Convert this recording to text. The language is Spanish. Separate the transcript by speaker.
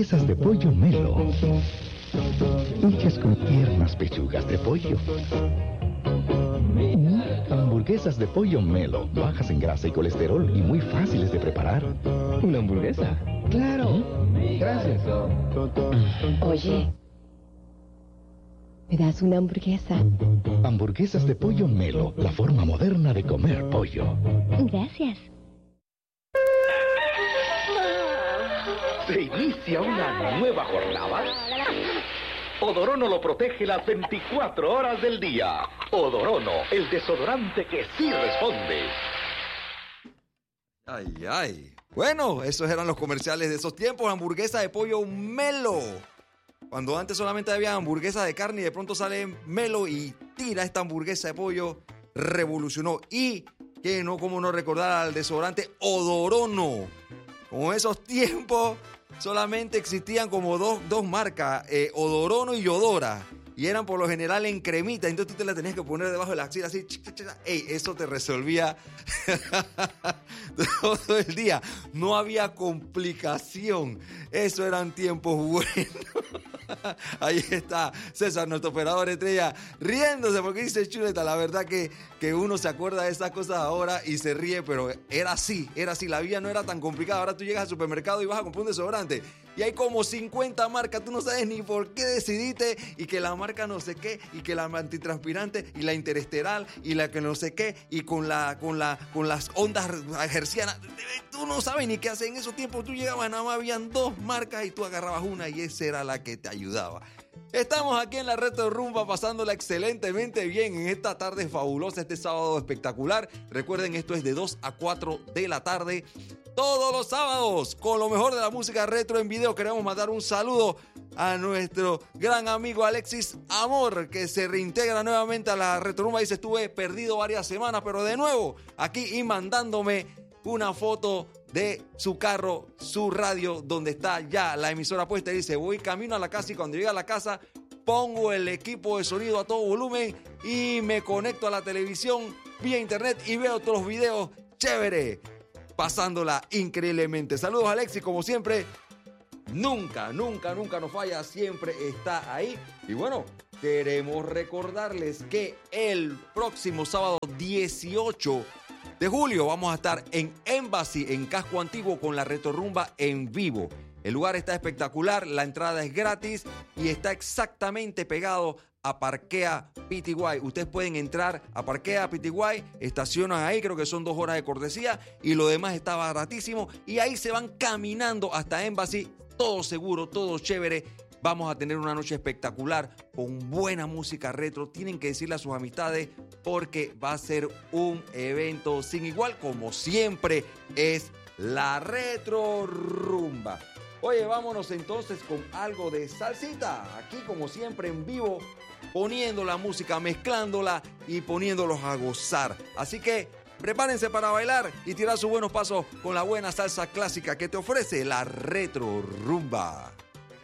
Speaker 1: hamburguesas de pollo Melo, hechas con tiernas pechugas de pollo. Hamburguesas de pollo Melo, bajas en grasa y colesterol y muy fáciles de preparar.
Speaker 2: ¿Una hamburguesa?
Speaker 1: Claro, gracias.
Speaker 3: Oye, ¿me das una hamburguesa?
Speaker 1: Hamburguesas de pollo Melo, la forma moderna de comer pollo.
Speaker 3: Gracias.
Speaker 4: Se inicia una nueva jornada. Odorono lo protege las 24 horas del día. Odorono, el desodorante que sí responde.
Speaker 5: Ay, ay. Bueno, esos eran los comerciales de esos tiempos. Hamburguesa de pollo Melo. Cuando antes solamente había hamburguesa de carne y de pronto sale Melo y tira esta hamburguesa de pollo. Revolucionó. Y que no, como no recordar al desodorante Odorono. Con esos tiempos solamente existían como dos marcas, Odorono y Yodora. Y eran por lo general en cremita. Entonces tú te la tenías que poner debajo de la axila así. Ey, eso te resolvía todo el día. No había complicación. Eso eran tiempos buenos. Ahí está César, nuestro operador estrella, riéndose porque dice chuleta. La verdad que uno se acuerda de esas cosas ahora y se ríe, pero era así. La vida no era tan complicada. Ahora tú llegas al supermercado y vas a comprar un desodorante y hay como 50 marcas, tú no sabes ni por qué decidiste, y que la marca no sé qué, y que la antitranspirante, y la interesteral, y la que no sé qué, y con las ondas hercianas. Tú no sabes ni qué hacer. En esos tiempos tú llegabas, nada más habían 2 marcas y tú agarrabas una y esa era la que te ayudaba. Estamos aquí en la Retro Rumba pasándola excelentemente bien en esta tarde fabulosa, este sábado espectacular. Recuerden, esto es de 2 a 4 de la tarde. Todos los sábados, con lo mejor de la música retro en video. Queremos mandar un saludo a nuestro gran amigo Alexis Amor, que se reintegra nuevamente a la Retro Rumba. Dice, estuve perdido varias semanas, pero de nuevo aquí y mandándome una foto de su carro, su radio, donde está ya la emisora puesta. Dice, voy camino a la casa y cuando llegue a la casa pongo el equipo de sonido a todo volumen y me conecto a la televisión vía internet y veo todos los videos. Chévere, pasándola increíblemente. Saludos, Alexis, como siempre. Nunca nos falla, siempre está ahí. Y bueno, queremos recordarles que el próximo sábado 18 de julio vamos a estar en Embassy, en Casco Antiguo, con la Retro Rumba en vivo. El lugar está espectacular, la entrada es gratis y está exactamente pegado a Parquea PTY. Ustedes pueden entrar a Parquea PTY, estacionan ahí, creo que son 2 horas de cortesía y lo demás está baratísimo. Y ahí se van caminando hasta Embassy, todo seguro, todo chévere. Vamos a tener una noche espectacular con buena música retro. Tienen que decirle a sus amistades porque va a ser un evento sin igual, como siempre es la Retro Rumba. Oye, vámonos entonces con algo de salsita. Aquí, como siempre, en vivo, poniendo la música, mezclándola y poniéndolos a gozar. Así que prepárense para bailar y tirar sus buenos pasos con la buena salsa clásica que te ofrece la Retro Rumba.